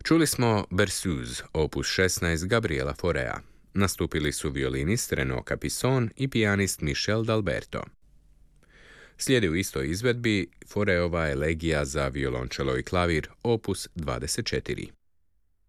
Čuli smo Berceuse, opus 16 Gabriela Faurea. Nastupili su violinist Renaud Capisson i pijanist Michel D'Alberto. Slijedi u istoj izvedbi Faureova elegija za violončelo i klavir, opus 24.